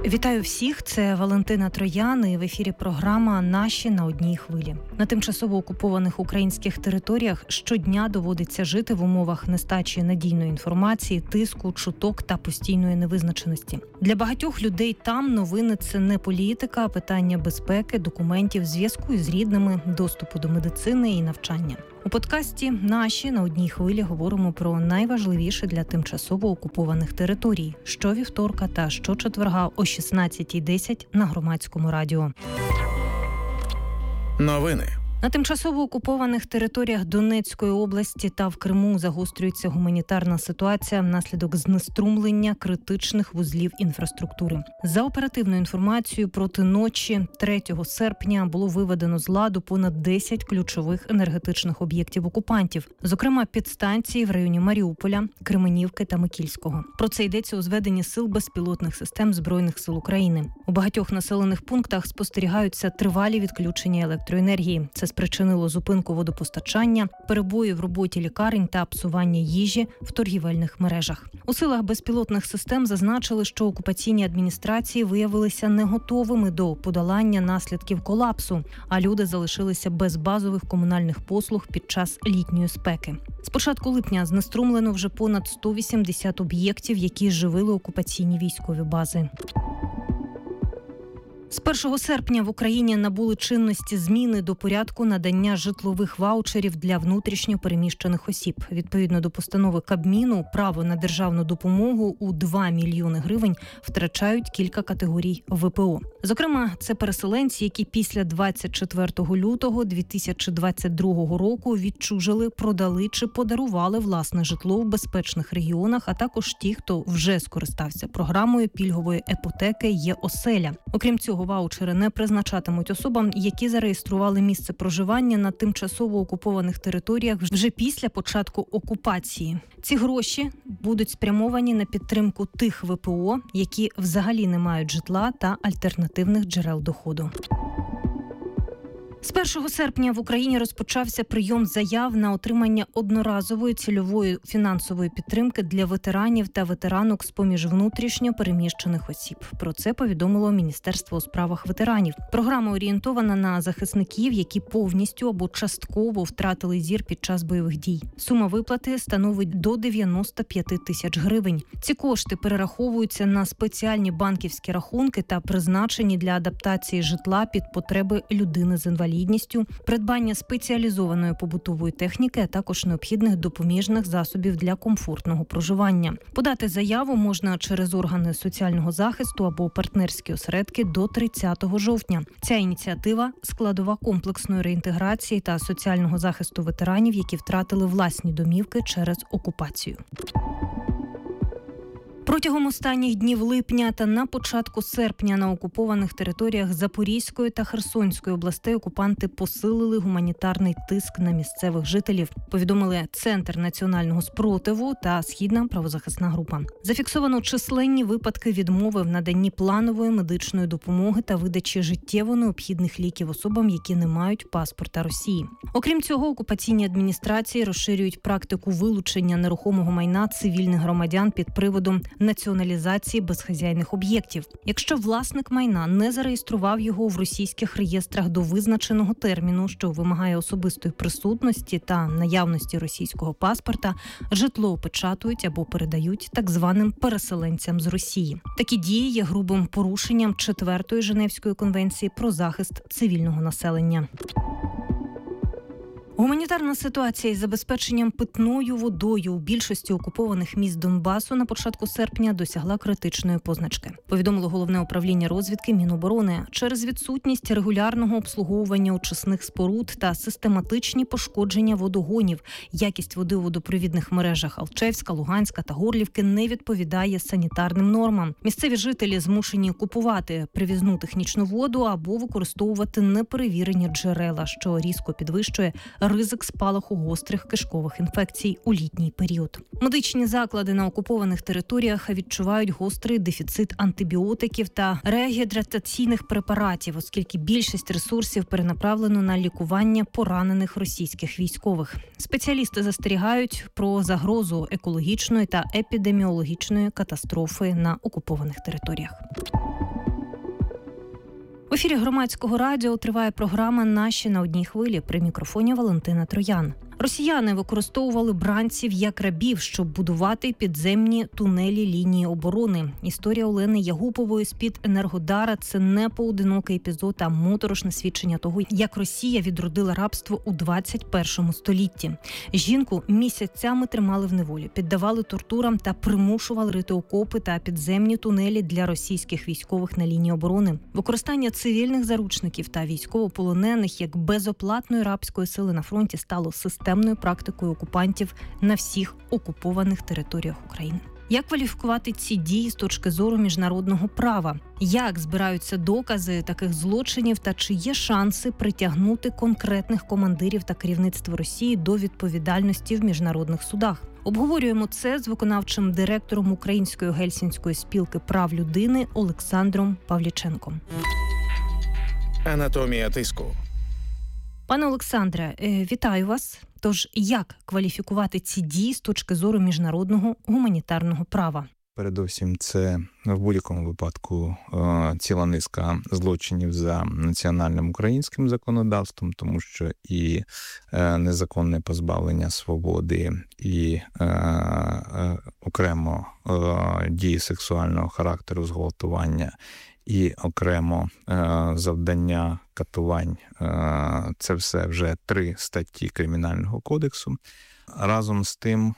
Вітаю всіх, це Валентина Троян і в ефірі програма «Наші на одній хвилі». На тимчасово окупованих українських територіях щодня доводиться жити в умовах нестачі надійної інформації, тиску, чуток та постійної невизначеності. Для багатьох людей там новини – це не політика, а питання безпеки, документів, зв'язку із рідними, доступу до медицини і навчання. У подкасті «Наші на одній хвилі» говоримо про найважливіше для тимчасово окупованих територій. Щовівторка та щочетверга о 16:10 на Громадському радіо. Новини. На тимчасово окупованих територіях Донецької області та в Криму загострюється гуманітарна ситуація внаслідок знеструмлення критичних вузлів інфраструктури. За оперативною інформацією, проти ночі 3 серпня було виведено з ладу понад 10 ключових енергетичних об'єктів окупантів, зокрема підстанції в районі Маріуполя, Кременівки та Микільського. Про це йдеться у зведенні сил безпілотних систем Збройних сил України. У багатьох населених пунктах спостерігаються тривалі відключення електроенергії. Це спричинило зупинку водопостачання, перебої в роботі лікарень та псування їжі в торгівельних мережах. У силах безпілотних систем зазначили, що окупаційні адміністрації виявилися не готовими до подолання наслідків колапсу, а люди залишилися без базових комунальних послуг під час літньої спеки. З початку липня знеструмлено вже понад 180 об'єктів, які живили окупаційні військові бази. З 1 серпня в Україні набули чинності зміни до порядку надання житлових ваучерів для внутрішньо переміщених осіб. Відповідно до постанови Кабміну, право на державну допомогу у 2 мільйони гривень втрачають кілька категорій ВПО. Зокрема, це переселенці, які після 24 лютого 2022 року відчужили, продали чи подарували власне житло в безпечних регіонах, а також ті, хто вже скористався програмою пільгової іпотеки «Є-оселя». Окрім цього, ваучери не призначатимуть особам, які зареєстрували місце проживання на тимчасово окупованих територіях вже після початку окупації. Ці гроші будуть спрямовані на підтримку тих ВПО, які взагалі не мають житла та альтернативних джерел доходу. З 1 серпня в Україні розпочався прийом заяв на отримання одноразової цільової фінансової підтримки для ветеранів та ветеранок з-поміж внутрішньо переміщених осіб. Про це повідомило Міністерство у справах ветеранів. Програма орієнтована на захисників, які повністю або частково втратили зір під час бойових дій. Сума виплати становить до 95 тисяч гривень. Ці кошти перераховуються на спеціальні банківські рахунки та призначені для адаптації житла під потреби людини з інвалідністю, придбання спеціалізованої побутової техніки, а також необхідних допоміжних засобів для комфортного проживання. Подати заяву можна через органи соціального захисту або партнерські осередки до 30 жовтня. Ця ініціатива – складова комплексної реінтеграції та соціального захисту ветеранів, які втратили власні домівки через окупацію. Протягом останніх днів липня та на початку серпня на окупованих територіях Запорізької та Херсонської областей окупанти посилили гуманітарний тиск на місцевих жителів, повідомили Центр національного спротиву та Східна правозахисна група. Зафіксовано численні випадки відмови в наданні планової медичної допомоги та видачі життєво необхідних ліків особам, які не мають паспорта Росії. Окрім цього, окупаційні адміністрації розширюють практику вилучення нерухомого майна цивільних громадян під приводом націоналізації безхазяйних об'єктів. Якщо власник майна не зареєстрував його в російських реєстрах до визначеного терміну, що вимагає особистої присутності та наявності російського паспорта, житло опечатують або передають так званим переселенцям з Росії. Такі дії є грубим порушенням 4-ї Женевської конвенції про захист цивільного населення. Гуманітарна ситуація із забезпеченням питною водою у більшості окупованих міст Донбасу на початку серпня досягла критичної позначки. Повідомило Головне управління розвідки Міноборони. Через відсутність регулярного обслуговування очисних споруд та систематичні пошкодження водогонів, якість води у водопровідних мережах Алчевська, Луганська та Горлівки не відповідає санітарним нормам. Місцеві жителі змушені купувати привізну технічну воду або використовувати неперевірені джерела, що різко підвищує ризик спалаху гострих кишкових інфекцій у літній період. Медичні заклади на окупованих територіях відчувають гострий дефіцит антибіотиків та регідратаційних препаратів, оскільки більшість ресурсів перенаправлено на лікування поранених російських військових. Спеціалісти застерігають про загрозу екологічної та епідеміологічної катастрофи на окупованих територіях. В ефірі Громадського радіо триває програма «Наші на одній хвилі». При мікрофоні Валентина Троян. Росіяни використовували бранців як рабів, щоб будувати підземні тунелі лінії оборони. Історія Олени Ягупової з-під Енергодара – це не поодинокий епізод, а моторошне свідчення того, як Росія відродила рабство у 21 столітті. Жінку місяцями тримали в неволі, піддавали тортурам та примушували рити окопи та підземні тунелі для російських військових на лінії оборони. Використання цивільних заручників та військовополонених як безоплатної рабської сили на фронті стало системною практикою окупантів на всіх окупованих територіях України. Як кваліфікувати ці дії з точки зору міжнародного права? Як збираються докази таких злочинів та чи є шанси притягнути конкретних командирів та керівництво Росії до відповідальності в міжнародних судах? Обговорюємо це з виконавчим директором Української Гельсінської спілки прав людини Олександром Павліченком. Анатомія тиску. Пане Олександре, вітаю вас. Тож, як кваліфікувати ці дії з точки зору міжнародного гуманітарного права? Передусім, це в будь-якому випадку ціла низка злочинів за національним українським законодавством, тому що і незаконне позбавлення свободи, і окремо дії сексуального характеру, зґвалтування, і окремо завдання катувань – це все вже 3 статті Кримінального кодексу. Разом з тим,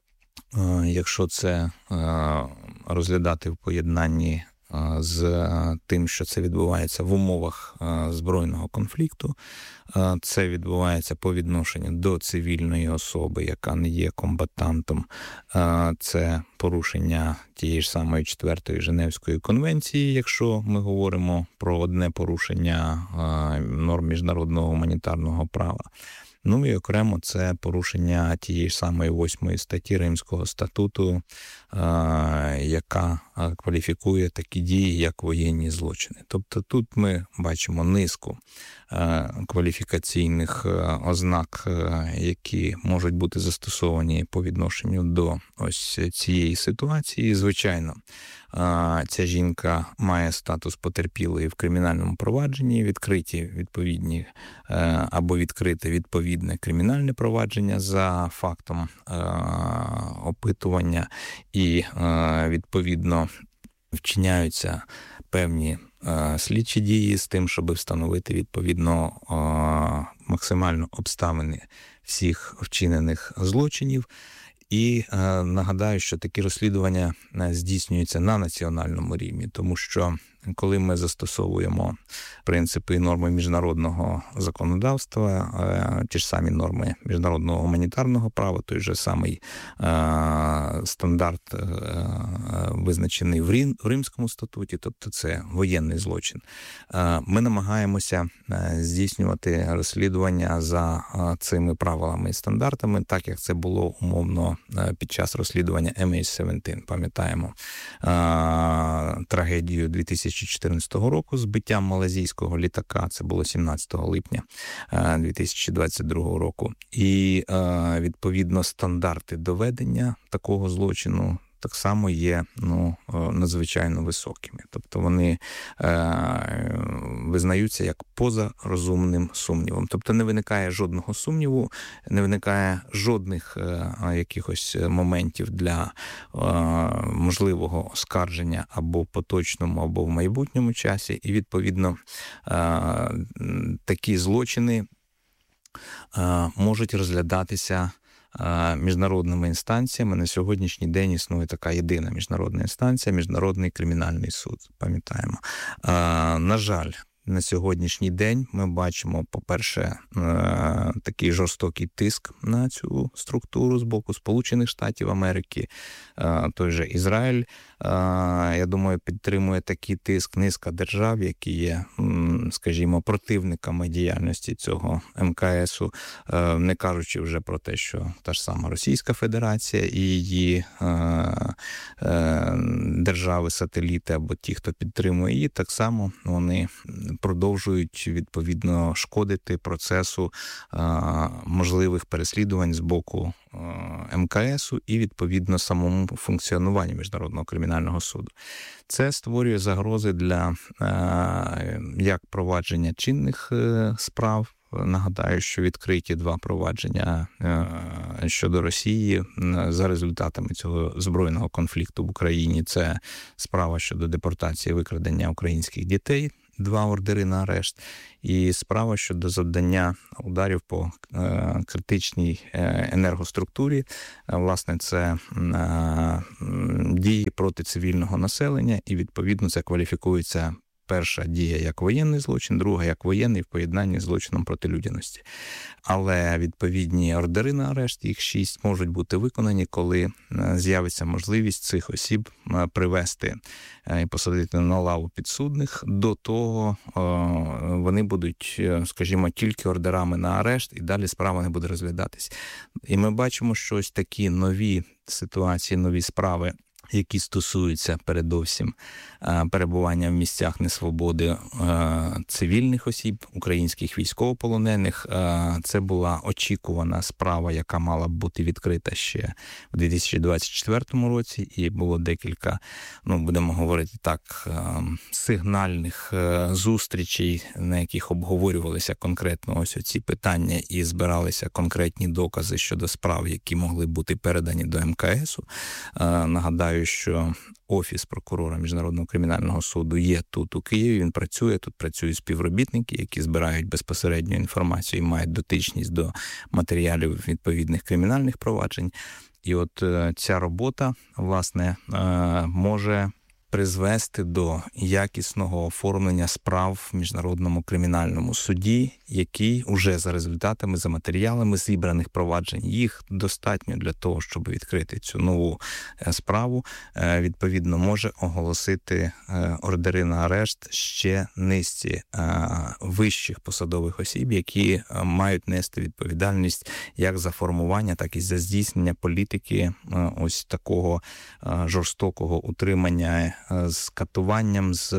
якщо це розглядати в поєднанні з тим, що це відбувається в умовах збройного конфлікту, це відбувається по відношенню до цивільної особи, яка не є комбатантом, це порушення тієї ж самої 4-ї Женевської конвенції, якщо ми говоримо про одне порушення норм міжнародного гуманітарного права. Ну і окремо це порушення тієї ж самої 8-ї статті Римського статуту, яка кваліфікує такі дії, як воєнні злочини. Тобто тут ми бачимо низку кваліфікаційних ознак, які можуть бути застосовані по відношенню до ось цієї ситуації. Звичайно, ця жінка має статус потерпілої в кримінальному провадженні, відкриті відповідні або відкрите відповідне кримінальне провадження за фактом опитування і відповідно вчиняються певні слідчі дії з тим, щоб встановити відповідно максимально обставини всіх вчинених злочинів. І нагадаю, що такі розслідування здійснюються на національному рівні, тому що коли ми застосовуємо принципи і норми міжнародного законодавства, ті ж самі норми міжнародного гуманітарного права, той же самий стандарт, визначений в Римському статуті, тобто це воєнний злочин, ми намагаємося здійснювати розслідування за цими правилами і стандартами, так як це було умовно під час розслідування MH17. Пам'ятаємо трагедію 2014 року збиттям малайзійського літака, це було 17 липня 2022 року. І відповідно стандарти доведення такого злочину так само є надзвичайно високими. Тобто вони визнаються як поза розумним сумнівом. Тобто не виникає жодного сумніву, не виникає жодних якихось моментів для можливого оскарження або поточному, або в майбутньому часі. І відповідно такі злочини можуть розглядатися міжнародними інстанціями. На сьогоднішній день існує така єдина міжнародна інстанція – Міжнародний кримінальний суд, пам'ятаємо. На жаль, на сьогоднішній день ми бачимо, по-перше, такий жорстокий тиск на цю структуру з боку Сполучених Штатів Америки, той же Ізраїль, я думаю, підтримує такий тиск, низка держав, які є, скажімо, противниками діяльності цього МКСу, не кажучи вже про те, що та ж сама Російська Федерація і її держави-сателіти або ті, хто підтримує її, так само вони продовжують відповідно шкодити процесу можливих переслідувань з боку МКСу і, відповідно, самому функціонуванню Міжнародного кримінального суду. Це створює загрози для як провадження чинних справ. Нагадаю, що відкриті 2 провадження щодо Росії за результатами цього збройного конфлікту в Україні. Це справа щодо депортації і викрадення українських дітей, 2 ордери на арешт, і справа щодо завдання ударів по критичній енергоструктурі. Власне, це дії проти цивільного населення, і, відповідно, це кваліфікується перша дія як воєнний злочин, друга як воєнний в поєднанні з злочином проти людяності. Але відповідні ордери на арешт, їх 6, можуть бути виконані, коли з'явиться можливість цих осіб привести і посадити на лаву підсудних. До того вони будуть, скажімо, тільки ордерами на арешт, і далі справа не буде розглядатись. І ми бачимо, що ось такі нові ситуації, нові справи, які стосуються передовсім перебування в місцях несвободи цивільних осіб, українських військовополонених. Це була очікувана справа, яка мала б бути відкрита ще в 2024 році, і було декілька, будемо говорити так, сигнальних зустрічей, на яких обговорювалися конкретно ось ці питання і збиралися конкретні докази щодо справ, які могли бути передані до МКСу. Нагадаю, що Офіс прокурора Міжнародного кримінального суду є тут, у Києві, він працює, тут працюють співробітники, які збирають безпосередню інформацію і мають дотичність до матеріалів відповідних кримінальних проваджень. І от ця робота, власне, може призвести до якісного оформлення справ в Міжнародному кримінальному суді, який уже за результатами, за матеріалами зібраних проваджень, їх достатньо для того, щоб відкрити цю нову справу, відповідно, може оголосити ордери на арешт ще низці вищих посадових осіб, які мають нести відповідальність як за формування, так і за здійснення політики ось такого жорстокого утримання з катуванням, з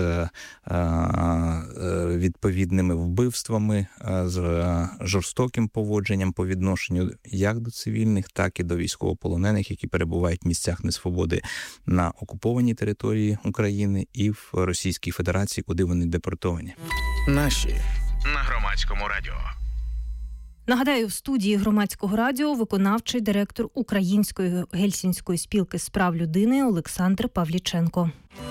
відповідними вбивствами, з жорстоким поводженням по відношенню як до цивільних, так і до військовополонених, які перебувають в місцях несвободи на окупованій території України і в Російській Федерації, куди вони депортовані. Наші на Громадському радіо. Нагадаю, в студії Громадського радіо виконавчий директор Української Гельсінської спілки з прав людини Олександр Павліченко.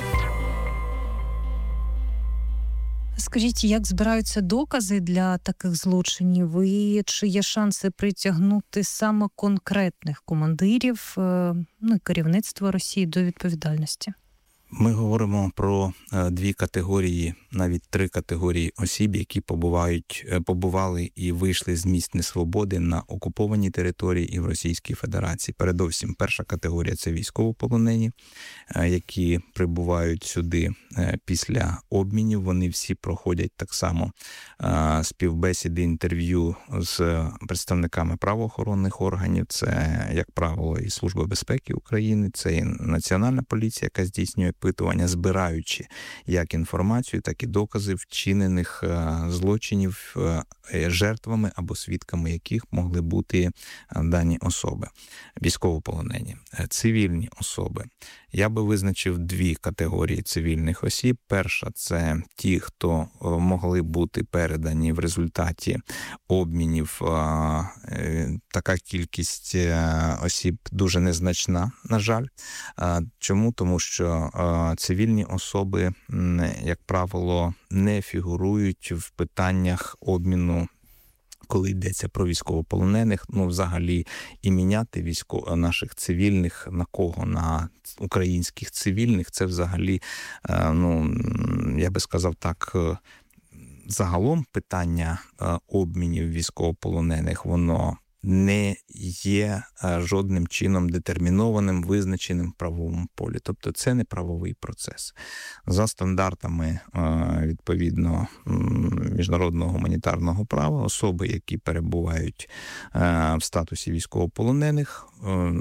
Скажіть, як збираються докази для таких злочинів і чи є шанси притягнути саме конкретних командирів, керівництва Росії до відповідальності? Ми говоримо про 2 категорії, навіть 3 категорії осіб, які побували і вийшли з місць несвободи на окупованій території і в Російській Федерації. Передовсім, перша категорія – це військовополонені, які прибувають сюди після обмінів. Вони всі проходять так само співбесіди, інтерв'ю з представниками правоохоронних органів. Це, як правило, і Служба безпеки України, це і Національна поліція, яка здійснює опитування, збираючи як інформацію, так і докази вчинених злочинів жертвами або свідками яких могли бути дані особи. Військовополонені, цивільні особи. Я би визначив 2 категорії цивільних осіб. Перша – це ті, хто могли бути передані в результаті обмінів. Така кількість осіб дуже незначна, на жаль. Чому? Тому що цивільні особи, як правило, не фігурують в питаннях обміну, коли йдеться про військовополонених, взагалі і міняти наших цивільних на кого? На українських цивільних, це взагалі, я би сказав так, загалом питання обмінів військовополонених, воно не є жодним чином детермінованим, визначеним в правовому полі. Тобто це не правовий процес. За стандартами, відповідно, міжнародного гуманітарного права, особи, які перебувають в статусі військовополонених,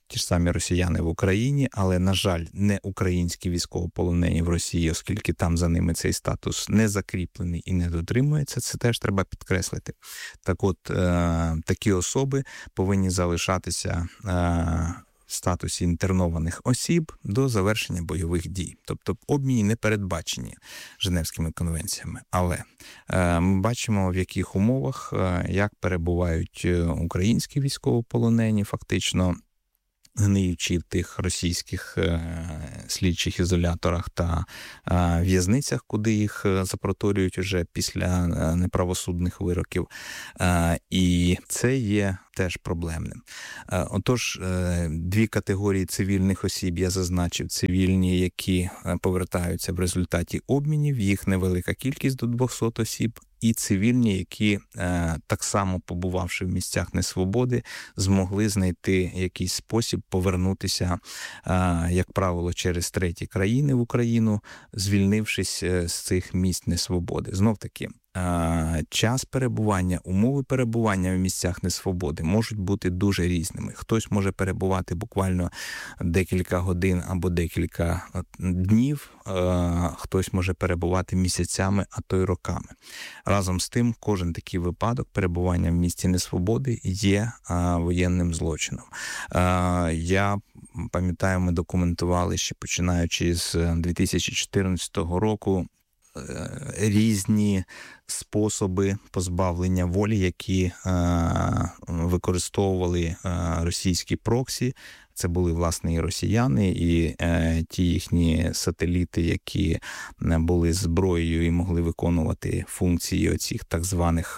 ті ж самі росіяни в Україні, але, на жаль, не українські військовополонені в Росії, оскільки там за ними цей статус не закріплений і не дотримується, це теж треба підкреслити. Так от, такі особи повинні залишатися в статусі інтернованих осіб до завершення бойових дій. Тобто обміни не передбачені Женевськими конвенціями. Але ми бачимо, в яких умовах, як перебувають українські військовополонені, фактично гниючи в тих російських слідчих ізоляторах та в'язницях, куди їх запроторюють уже після неправосудних вироків. І це є теж проблемним. Отож, дві категорії цивільних осіб я зазначив. Цивільні, які повертаються в результаті обмінів, їх невелика кількість до 200 осіб, і цивільні, які, так само побувавши в місцях несвободи, змогли знайти якийсь спосіб повернутися, як правило, через треті країни в Україну, звільнившись з цих місць несвободи. Знов-таки, час перебування, умови перебування в місцях несвободи можуть бути дуже різними. Хтось може перебувати буквально декілька годин або декілька днів, хтось може перебувати місяцями, а то й роками. Разом з тим, кожен такий випадок перебування в місці несвободи є воєнним злочином. Я пам'ятаю, ми документували ще починаючи з 2014 року різні способи позбавлення волі, які використовували російські проксі. Це були, власне, і росіяни, і ті їхні сателіти, які були зброєю і могли виконувати функції оцих так званих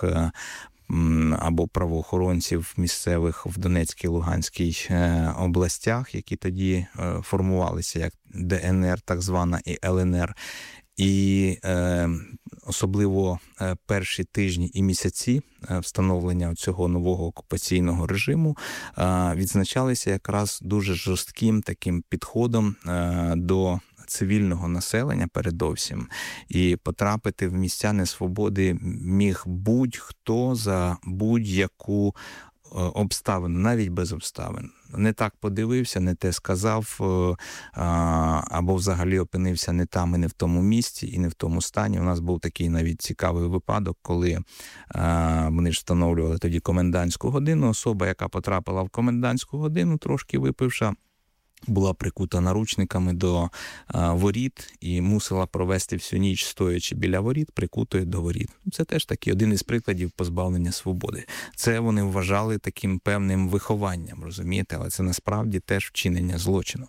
або правоохоронців місцевих в Донецькій, Луганській областях, які тоді формувалися як ДНР, так звана, і ЛНР. І особливо перші тижні і місяці встановлення цього нового окупаційного режиму відзначалися якраз дуже жорстким таким підходом до цивільного населення передовсім. І потрапити в місця несвободи міг будь-хто за будь-яку обставину, навіть без обставин. Не так подивився, не те сказав, або взагалі опинився не там і не в тому місці, і не в тому стані. У нас був такий навіть цікавий випадок, коли вони ж встановлювали тоді комендантську годину. Особа, яка потрапила в комендантську годину, трошки випивша, була прикута наручниками до воріт і мусила провести всю ніч, стоячи біля воріт, прикутою до воріт. Це теж такий один із прикладів позбавлення свободи. Це вони вважали таким певним вихованням, розумієте? Але це насправді теж вчинення злочину.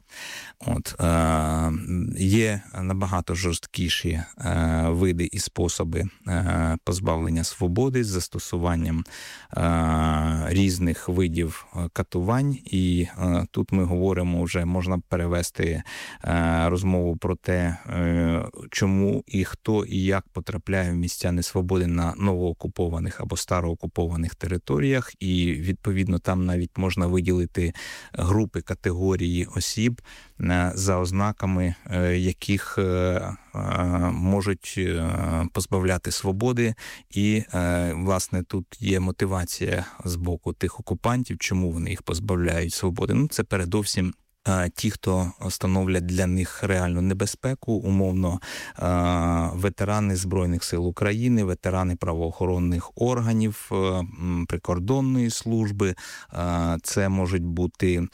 Є набагато жорсткіші види і способи позбавлення свободи з застосуванням різних видів катувань. І тут ми говоримо вже, можна перевести розмову про те, чому і хто і як потрапляє в місця несвободи на новоокупованих або староокупованих територіях. І, відповідно, там навіть можна виділити групи, категорії осіб, за ознаками яких можуть позбавляти свободи. І, власне, тут є мотивація з боку тих окупантів, чому вони їх позбавляють свободи. Це передовсім ті, хто становлять для них реальну небезпеку, умовно, ветерани Збройних сил України, ветерани правоохоронних органів, прикордонної служби, це можуть бути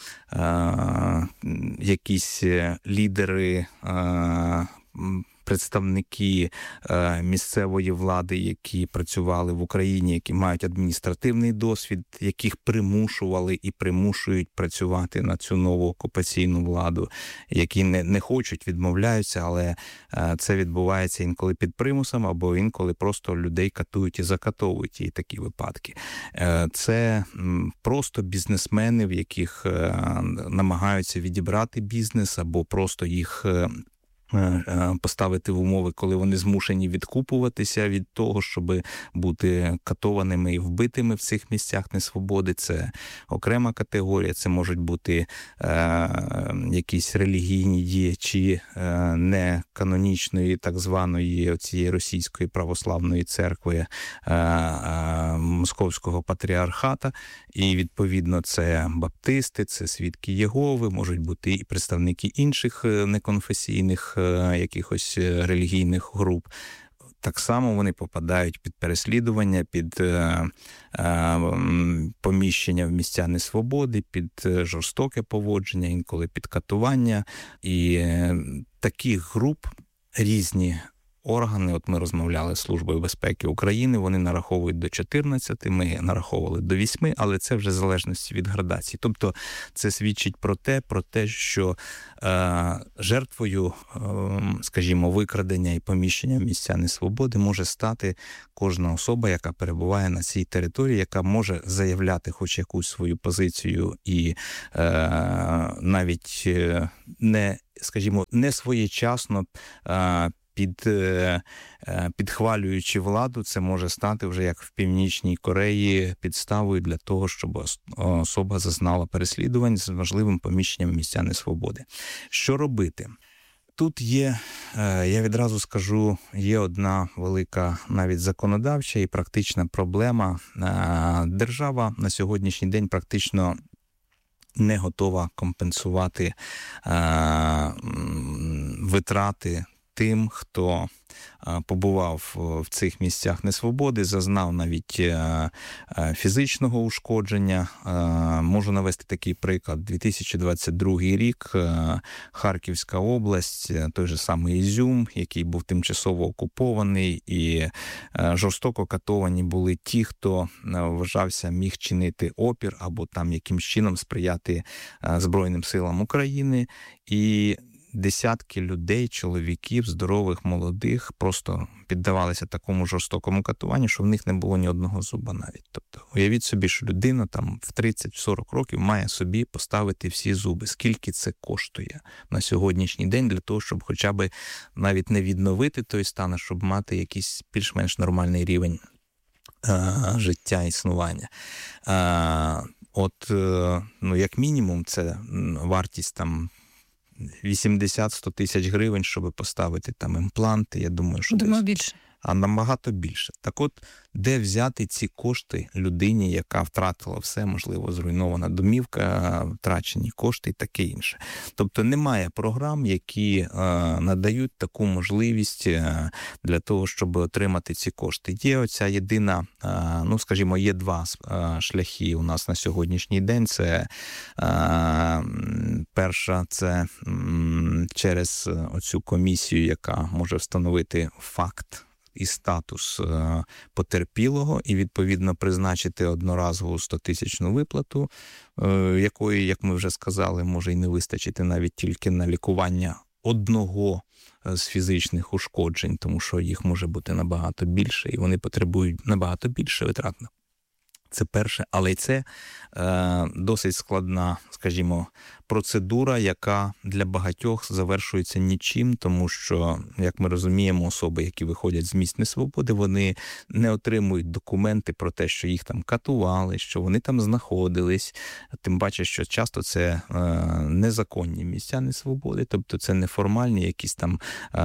якісь лідери, представники місцевої влади, які працювали в Україні, які мають адміністративний досвід, яких примушували і примушують працювати на цю нову окупаційну владу, які не хочуть, відмовляються, але це відбувається інколи під примусом, або інколи просто людей катують і закатовують, і такі випадки. Це просто бізнесмени, в яких намагаються відібрати бізнес, або просто їх поставити в умови, коли вони змушені відкупуватися від того, щоб бути катованими і вбитими в цих місцях несвободи. Це окрема категорія, це можуть бути якісь релігійні діячі неканонічної так званої цієї російської православної церкви Московського патріархата, і відповідно це баптисти, це свідки Єгови, можуть бути і представники інших неконфесійних якихось релігійних груп. Так само вони попадають під переслідування, під поміщення в місця несвободи, під жорстоке поводження, інколи під катування. І таких груп різні органи, от ми розмовляли з Службою безпеки України, вони нараховують до 14, ми нараховували до 8, але це вже в залежності від градації. Тобто це свідчить про те, що жертвою, скажімо, викрадення і поміщення в місця несвободи може стати кожна особа, яка перебуває на цій території, яка може заявляти хоч якусь свою позицію і навіть не своєчасно підхвалюючи владу, це може стати вже, як в Північній Кореї, підставою для того, щоб особа зазнала переслідувань з можливим поміщенням в місця несвободи. Що робити? Тут є, я відразу скажу, є одна велика навіть законодавча і практична проблема. Держава на сьогоднішній день практично не готова компенсувати витрати тим, хто побував в цих місцях несвободи, зазнав навіть фізичного ушкодження. Можу навести такий приклад. 2022 рік, Харківська область, той же самий Ізюм, який був тимчасово окупований, і жорстоко катовані були ті, хто вважався міг чинити опір або там якимсь чином сприяти Збройним силам України. І десятки людей, чоловіків, здорових, молодих, просто піддавалися такому жорстокому катуванню, що в них не було ні одного зуба навіть. Тобто, уявіть собі, що людина там в 30-40 років має собі поставити всі зуби. Скільки це коштує на сьогоднішній день для того, щоб хоча б навіть не відновити той стан, а щоб мати якийсь більш-менш нормальний рівень життя, існування. Як мінімум, це вартість там 80-100 тисяч гривень, щоб поставити там імпланти. Я думаю, що більше. А набагато більше. Так от, де взяти ці кошти людині, яка втратила все, можливо, зруйнована домівка, втрачені кошти і таке інше. Тобто немає програм, які надають таку можливість для того, щоб отримати ці кошти. Є оця єдина, є два шляхи у нас на сьогоднішній день. Це перша, це через оцю комісію, яка може встановити факт і статус потерпілого, і, відповідно, призначити одноразову 100-тисячну виплату, якої, як ми вже сказали, може й не вистачити навіть тільки на лікування одного з фізичних ушкоджень, тому що їх може бути набагато більше, і вони потребують набагато більше витрат. Це перше, але й це досить складна, скажімо, процедура, яка для багатьох завершується нічим, тому що, як ми розуміємо, особи, які виходять з місць несвободи, вони не отримують документи про те, що їх там катували, що вони там знаходились. Тим паче, що часто це незаконні місця несвободи, тобто це неформальні якісь там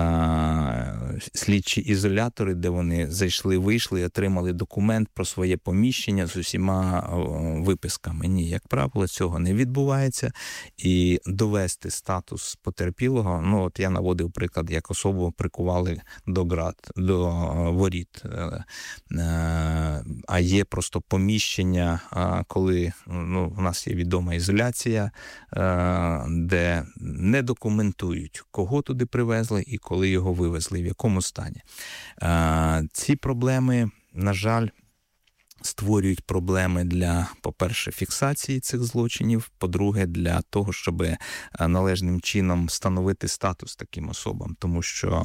слідчі ізолятори, де вони зайшли, вийшли і отримали документ про своє поміщення з усіма виписками. Ні, як правило, цього не відбувається. І довести статус потерпілого, от я наводив приклад, як особу прикували до воріт, а є просто поміщення, коли у нас є відома ізоляція, де не документують, кого туди привезли і коли його вивезли, в якому стані. Ці проблеми, на жаль, створюють проблеми для, по-перше, фіксації цих злочинів, по-друге, для того, щоб належним чином встановити статус таким особам. Тому що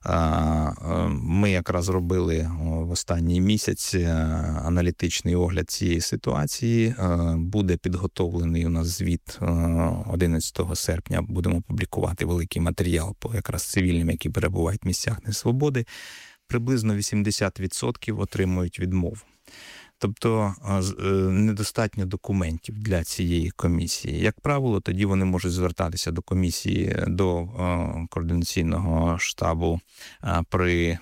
ми якраз робили в останній місяць аналітичний огляд цієї ситуації. Буде підготовлений у нас звіт 11 серпня. Будемо публікувати великий матеріал по якраз цивільним, які перебувають в місцях несвободи. Приблизно 80% отримують відмову. Тобто недостатньо документів для цієї комісії. Як правило, тоді вони можуть звертатися до комісії, до координаційного штабу при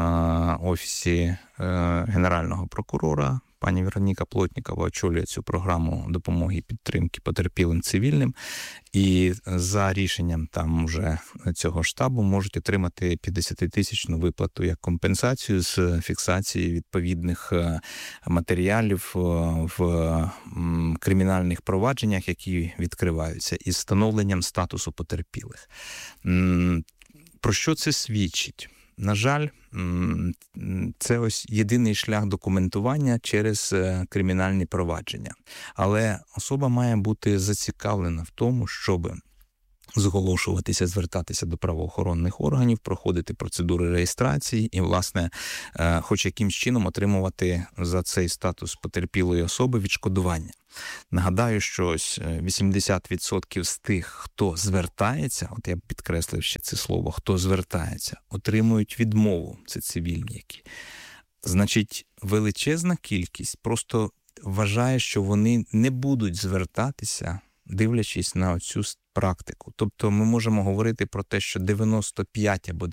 офісі Генерального прокурора. Пані Вероніка Плотнікова очолює цю програму допомоги і підтримки потерпілим цивільним. І за рішенням там уже цього штабу можуть отримати 50-тисячну виплату як компенсацію з фіксації відповідних матеріалів в кримінальних провадженнях, які відкриваються, із встановленням статусу потерпілих. Про що це свідчить? На жаль, це ось єдиний шлях документування через кримінальні провадження. Але особа має бути зацікавлена в тому, щоб зголошуватися, звертатися до правоохоронних органів, проходити процедури реєстрації і, власне, хоч якимсь чином отримувати за цей статус потерпілої особи відшкодування. Нагадаю, що ось 80% з тих, хто звертається, от я підкреслив ще це слово, хто звертається, отримують відмову, це цивільні які. Значить, величезна кількість просто вважає, що вони не будуть звертатися, дивлячись на оцю практику. Тобто ми можемо говорити про те, що 95 або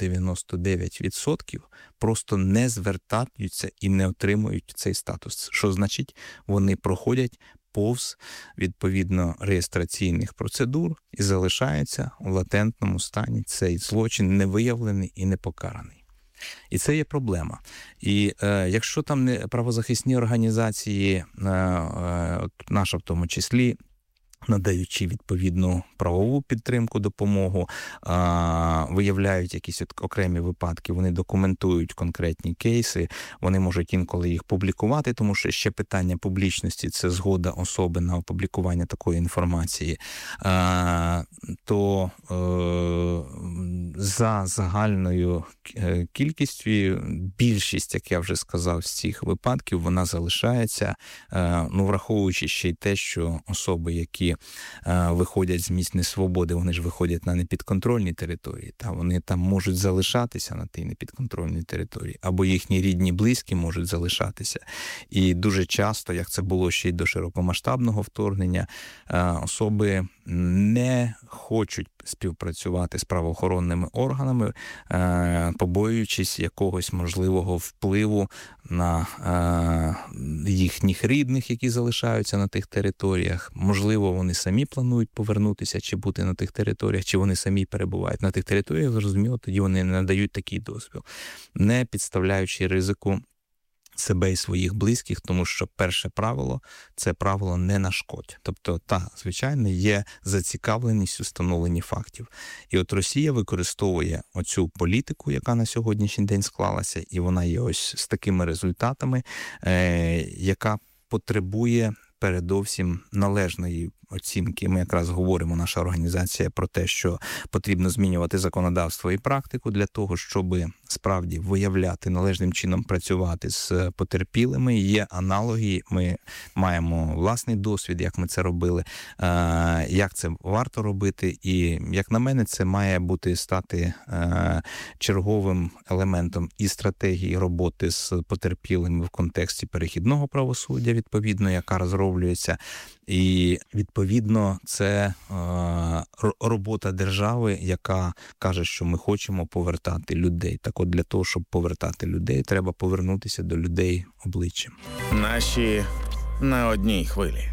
99% просто не звертаються і не отримують цей статус. Що значить? Вони проходять повз, відповідно, реєстраційних процедур і залишаються у латентному стані. Цей злочин не виявлений і не покараний. І це є проблема. І якщо там не правозахисні організації, наша в тому числі, надаючи відповідну правову підтримку, допомогу, виявляють якісь окремі випадки, вони документують конкретні кейси, вони можуть інколи їх публікувати, тому що ще питання публічності – це згода особи на опублікування такої інформації, то за загальною кількістю більшість, як я вже сказав, з цих випадків, вона залишається, враховуючи ще й те, що особи, які виходять з місць несвободи, вони ж виходять на непідконтрольні території, та вони там можуть залишатися на тій непідконтрольній території, або їхні рідні, близькі можуть залишатися. І дуже часто, як це було ще й до широкомасштабного вторгнення, особи не хочуть співпрацювати з правоохоронними органами, побоюючись якогось можливого впливу на їхніх рідних, які залишаються на тих територіях. Можливо, вони самі планують повернутися чи бути на тих територіях, чи вони самі перебувають на тих територіях, зрозуміло, тоді вони не надають такий дозвіл, не підставляючи ризику себе і своїх близьких, тому що перше правило – це правило «не нашкодь». Тобто, звичайно, є зацікавленість у встановленні фактів. І от Росія використовує оцю політику, яка на сьогоднішній день склалася, і вона є ось з такими результатами, яка потребує передовсім належної оцінки. Ми якраз говоримо, наша організація, про те, що потрібно змінювати законодавство і практику для того, щоб справді виявляти, належним чином працювати з потерпілими. Є аналоги, ми маємо власний досвід, як ми це робили, як це варто робити. І, як на мене, це має стати черговим елементом і стратегії роботи з потерпілими в контексті перехідного правосуддя, відповідно, яка розроблюється. І, відповідно, це робота держави, яка каже, що ми хочемо повертати людей. Так от, для того, щоб повертати людей, треба повернутися до людей обличчям. Наші на одній хвилі.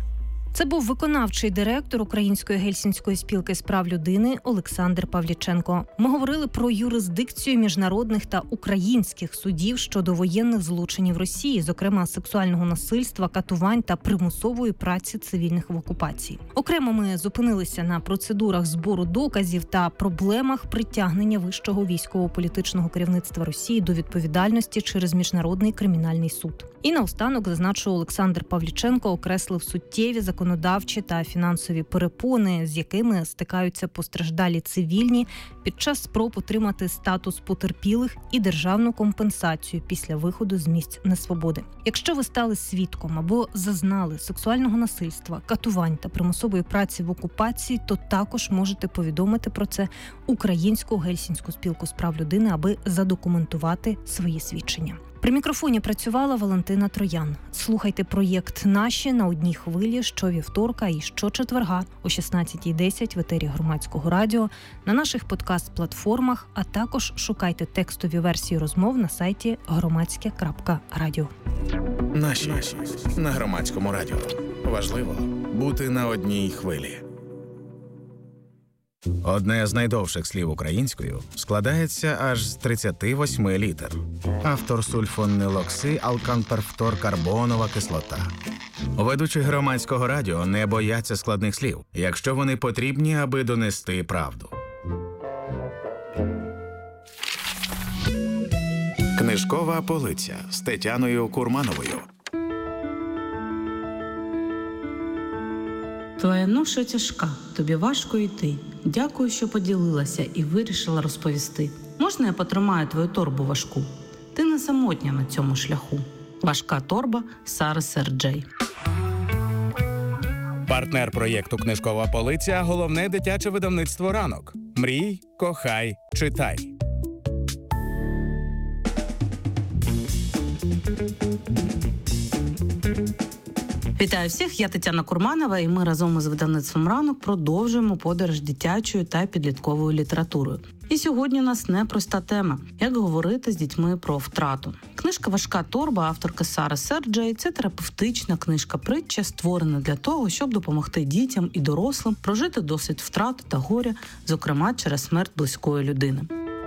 Це був виконавчий директор Української гельсінської спілки з прав людини Олександр Павліченко. Ми говорили про юрисдикцію міжнародних та українських судів щодо воєнних злочинів Росії, зокрема сексуального насильства, катувань та примусової праці цивільних в окупації. Окремо ми зупинилися на процедурах збору доказів та проблемах притягнення вищого військово-політичного керівництва Росії до відповідальності через Міжнародний кримінальний суд. І наостанок, зазначу, Олександр Павліченко окреслив суттєві законодавчі та фінансові перепони, з якими стикаються постраждалі цивільні під час спроб отримати статус потерпілих і державну компенсацію після виходу з місць несвободи. Якщо ви стали свідком або зазнали сексуального насильства, катувань та примусової праці в окупації, то також можете повідомити про це Українську гельсінську спілку з прав людини, аби задокументувати свої свідчення. При мікрофоні працювала Валентина Троян. Слухайте проєкт «Наші» на одній хвилі щовівторка і щочетверга о 16:10 в етері Громадського радіо, на наших подкаст-платформах, а також шукайте текстові версії розмов на сайті громадське.радіо. Наші на Громадському радіо. Важливо бути на одній хвилі. Одне з найдовших слів українською складається аж з 38 літер. Автор сульфонилоксиалканперфторкарбонова кислота. Ведучі Громадського радіо не бояться складних слів, якщо вони потрібні, аби донести правду. Книжкова полиця з Тетяною Курмановою. Твоя ноша тяжка, тобі важко йти. Дякую, що поділилася і вирішила розповісти. Можна я потримаю твою торбу важку? Ти не самотня на цьому шляху. Важка торба Сари Серджей. Партнер проєкту «Книжкова полиця» – головне дитяче видавництво «Ранок». Мрій, кохай, читай. Вітаю всіх, я Тетяна Курманова, і ми разом із видавництвом «Ранок» продовжуємо подорож дитячою та підлітковою літературою. І сьогодні у нас непроста тема – як говорити з дітьми про втрату. Книжка «Важка торба» авторки Сари Серджей – це терапевтична книжка-притча, створена для того, щоб допомогти дітям і дорослим прожити досвід втрати та горя, зокрема через смерть близької людини.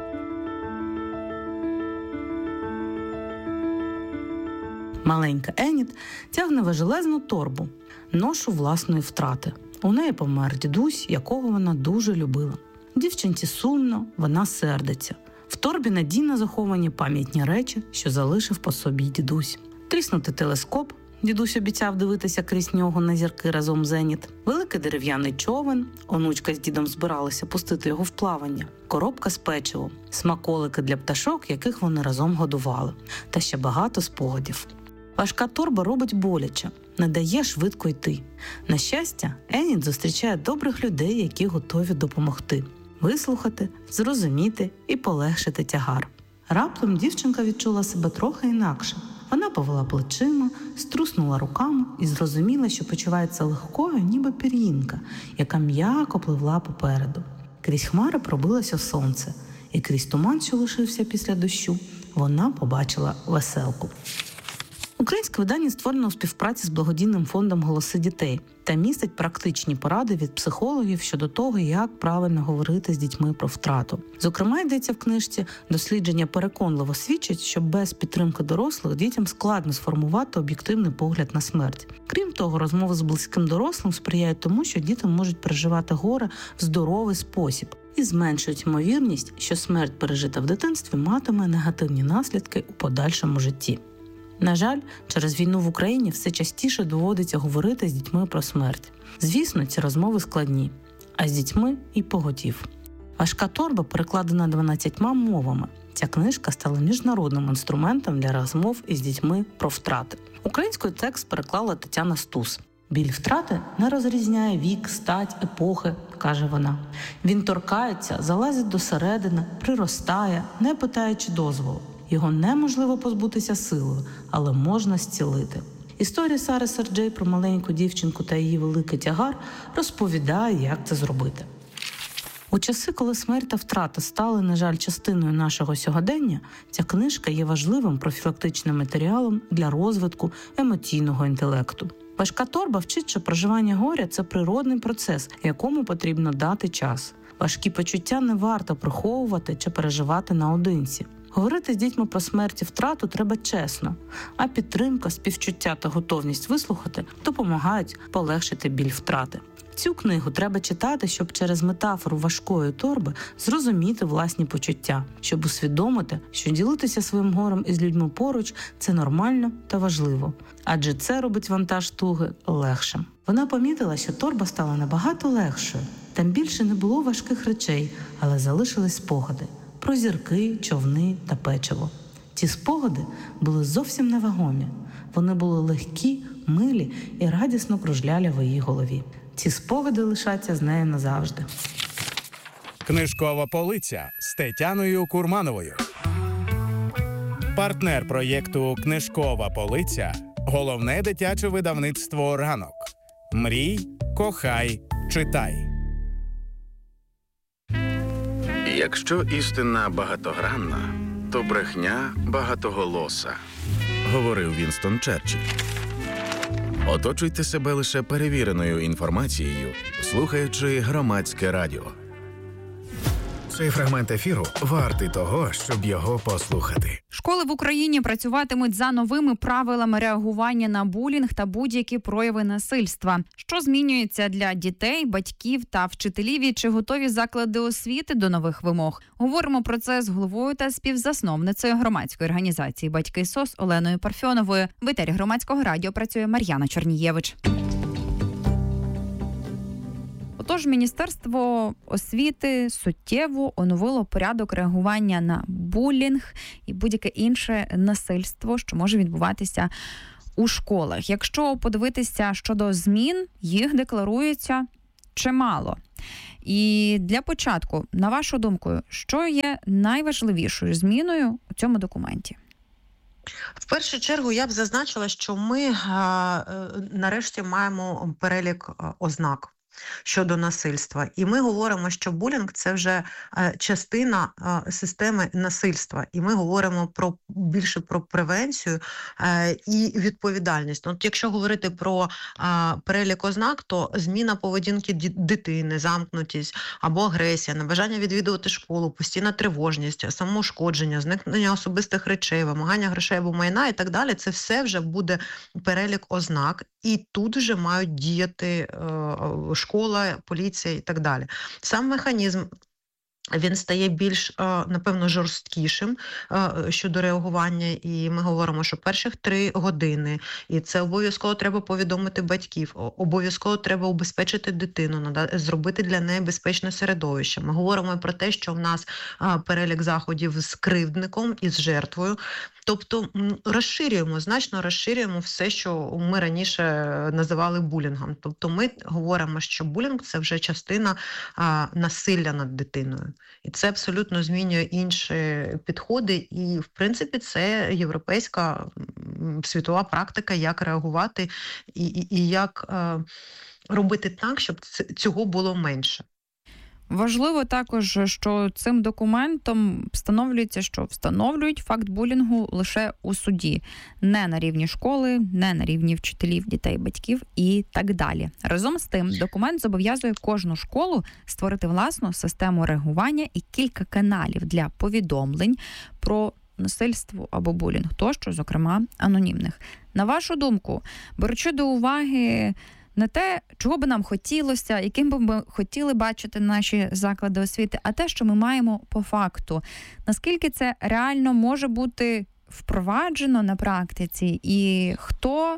Маленька Еніт тягне важелезну торбу, ношу власної втрати. У неї помер дідусь, якого вона дуже любила. Дівчинці сумно, вона сердиться. В торбі надійно заховані пам'ятні речі, що залишив по собі дідусь. Тріснутий телескоп, дідусь обіцяв дивитися крізь нього на зірки разом з Еніт. Великий дерев'яний човен, онучка з дідом збиралися пустити його в плавання. Коробка з печивом, смаколики для пташок, яких вони разом годували. Та ще багато спогадів. Важка торба робить боляче, не дає швидко йти. На щастя, Еніт зустрічає добрих людей, які готові допомогти. Вислухати, зрозуміти і полегшити тягар. Раптом дівчинка відчула себе трохи інакше. Вона повела плечима, струснула руками і зрозуміла, що почувається легкою, ніби пір'їнка, яка м'яко пливла попереду. Крізь хмари пробилося сонце, і крізь туман, що лишився після дощу, вона побачила веселку. Українське видання створено у співпраці з благодійним фондом «Голоси дітей» та містить практичні поради від психологів щодо того, як правильно говорити з дітьми про втрату. Зокрема, йдеться в книжці, дослідження переконливо свідчать, що без підтримки дорослих дітям складно сформувати об'єктивний погляд на смерть. Крім того, розмови з близьким дорослим сприяють тому, що діти можуть переживати горе в здоровий спосіб і зменшують ймовірність, що смерть, пережита в дитинстві, матиме негативні наслідки у подальшому житті. На жаль, через війну в Україні все частіше доводиться говорити з дітьми про смерть. Звісно, ці розмови складні, а з дітьми і поготів. «Важка торба» перекладена 12 мовами. Ця книжка стала міжнародним інструментом для розмов із дітьми про втрати. Українською текст переклала Тетяна Стус. «Біль втрати не розрізняє вік, стать, епохи», – каже вона. «Він торкається, залазить досередини, приростає, не питаючи дозволу. Його неможливо позбутися силою, але можна зцілити». Історія Сари Серджей про маленьку дівчинку та її великий тягар розповідає, як це зробити. У часи, коли смерть та втрата стали, на жаль, частиною нашого сьогодення, ця книжка є важливим профілактичним матеріалом для розвитку емоційного інтелекту. Важка торба вчить, що проживання горя – це природний процес, якому потрібно дати час. Важкі почуття не варто приховувати чи переживати наодинці. Говорити з дітьми про смерть і втрату треба чесно, а підтримка, співчуття та готовність вислухати допомагають полегшити біль втрати. Цю книгу треба читати, щоб через метафору важкої торби зрозуміти власні почуття, щоб усвідомити, що ділитися своїм горем із людьми поруч – це нормально та важливо, адже це робить вантаж туги легшим. Вона помітила, що торба стала набагато легшою. Там більше не було важких речей, але залишились спогади про зірки, човни та печиво. Ці спогади були зовсім невагомі. Вони були легкі, милі і радісно кружляли в її голові. Ці спогади лишаться з нею назавжди. Книжкова полиця з Тетяною Курмановою. Партнер проєкту «Книжкова полиця» – головне дитяче видавництво «Ранок». Мрій, кохай, читай. Якщо істина багатогранна, то брехня багатоголоса, говорив Вінстон Черчилль. Оточуйте себе лише перевіреною інформацією, слухаючи Громадське радіо. Цей фрагмент ефіру вартий того, щоб його послухати. Школи в Україні працюватимуть за новими правилами реагування на булінг та будь-які прояви насильства. Що змінюється для дітей, батьків та вчителів і чи готові заклади освіти до нових вимог? Говоримо про це з головою та співзасновницею громадської організації «Батьки СОС» Оленою Парфьоновою. В етері Громадського радіо працює Мар'яна Чернієвич. Отож, Міністерство освіти суттєво оновило порядок реагування на булінг і будь-яке інше насильство, що може відбуватися у школах. Якщо подивитися щодо змін, їх декларується чимало. І для початку, на вашу думку, що є найважливішою зміною у цьому документі? В першу чергу я б зазначила, що ми нарешті маємо перелік ознак щодо насильства. І ми говоримо, що булінг – це вже частина системи насильства. І ми говоримо більше про превенцію і відповідальність. От якщо говорити про перелік ознак, то зміна поведінки дитини, замкнутість або агресія, небажання відвідувати школу, постійна тривожність, самоушкодження, зникнення особистих речей, вимагання грошей або майна і так далі – це все вже буде перелік ознак. І тут вже мають діяти школа, поліція і так далі. Сам механізм, він стає більш, напевно, жорсткішим щодо реагування, і ми говоримо, що перших 3 години, і це обов'язково треба повідомити батьків, обов'язково треба убезпечити дитину, зробити для неї безпечне середовище. Ми говоримо про те, що в нас перелік заходів з кривдником і з жертвою, тобто значно розширюємо все, що ми раніше називали булінгом. Тобто ми говоримо, що булінг – це вже частина насилля над дитиною. І це абсолютно змінює інші підходи. І, в принципі, це європейська світова практика, як реагувати і як робити так, щоб цього було менше. Важливо також, що цим документом встановлюють факт булінгу лише у суді. Не на рівні школи, не на рівні вчителів, дітей, батьків і так далі. Разом з тим, документ зобов'язує кожну школу створити власну систему реагування і кілька каналів для повідомлень про насильство або булінг, тощо, зокрема, анонімних. На вашу думку, беручи до уваги не те, чого би нам хотілося, яким би ми хотіли бачити наші заклади освіти, а те, що ми маємо по факту. Наскільки це реально може бути впроваджено на практиці, і хто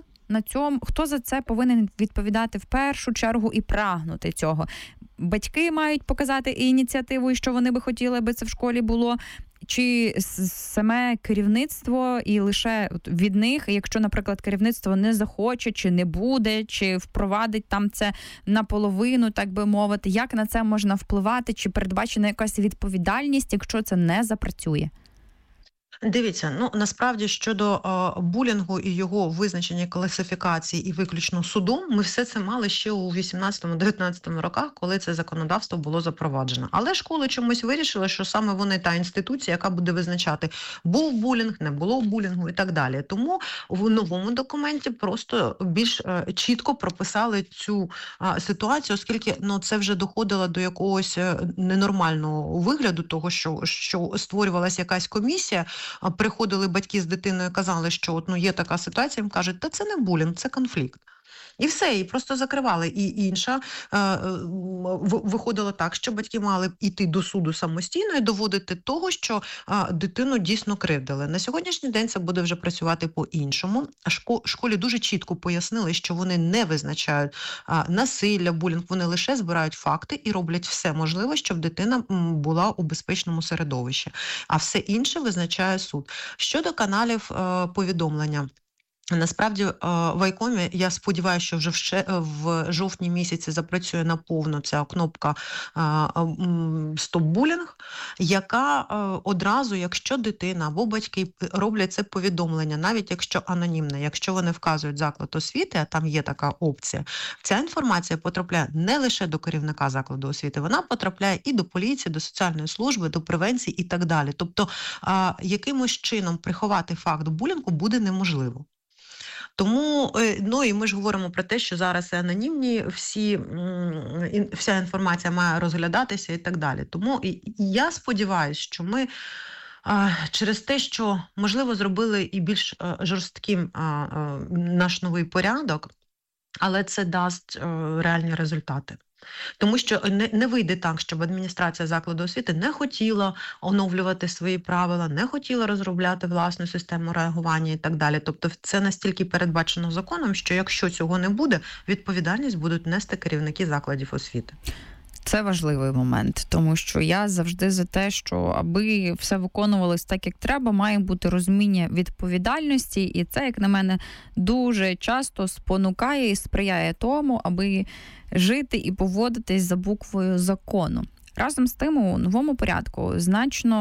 за це повинен відповідати в першу чергу і прагнути цього? Батьки мають показати ініціативу, і що вони би хотіли, аби це в школі було, чи саме керівництво і лише від них, якщо, наприклад, керівництво не захоче, чи не буде, чи впровадить там це наполовину, так би мовити, як на це можна впливати, чи передбачена якась відповідальність, якщо це не запрацює? Дивіться, насправді щодо булінгу і його визначення класифікації і виключно судом, ми все це мали ще у 18-19 роках, коли це законодавство було запроваджено. Але школи чомусь вирішили, що саме вони та інституція, яка буде визначати, був булінг, не було булінгу і так далі. Тому в новому документі просто більш чітко прописали цю ситуацію, оскільки це вже доходило до якогось ненормального вигляду того, що створювалася якась комісія. Приходили батьки з дитиною, казали, що є така ситуація, їм кажуть, та це не булінг, це конфлікт. І все, і просто закривали. І інша виходило так, що батьки мали йти до суду самостійно і доводити того, що дитину дійсно кривдили. На сьогоднішній день це буде вже працювати по-іншому. Школі дуже чітко пояснили, що вони не визначають насилля, булінг, вони лише збирають факти і роблять все можливе, щоб дитина була у безпечному середовищі. А все інше визначає суд. Щодо каналів повідомлення. Насправді в Айкомі, я сподіваюся, що вже в жовтні місяці запрацює наповну ця кнопка «Стоп-булінг», яка одразу, якщо дитина або батьки роблять це повідомлення, навіть якщо анонімне, якщо вони вказують заклад освіти, а там є така опція, ця інформація потрапляє не лише до керівника закладу освіти, вона потрапляє і до поліції, до соціальної служби, до превенції і так далі. Тобто якимось чином приховати факт булінгу буде неможливо. Тому, і ми ж говоримо про те, що зараз анонімні вся інформація має розглядатися і так далі. Тому я сподіваюся, що ми через те, що, можливо, зробили і більш жорстким наш новий порядок, але це дасть реальні результати. Тому що не вийде так, щоб адміністрація закладу освіти не хотіла оновлювати свої правила, не хотіла розробляти власну систему реагування і так далі. Тобто це настільки передбачено законом, що якщо цього не буде, відповідальність будуть нести керівники закладів освіти. Це важливий момент, тому що я завжди за те, що аби все виконувалось так, як треба, має бути розуміння відповідальності, і це, як на мене, дуже часто спонукає і сприяє тому, аби жити і поводитись за буквою закону. Разом з тим, у новому порядку значно